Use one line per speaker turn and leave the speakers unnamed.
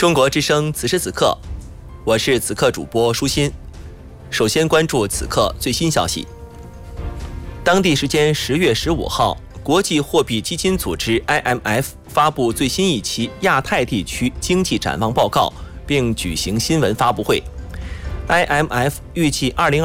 中国之声此时此刻，我是此刻主播舒心。首先关注此刻最新消息。当地时间10月15号，国际货币基金组织 IMF 发布最新一期亚太地区经济展望报告，并举行新闻发布会。IMF 预计2022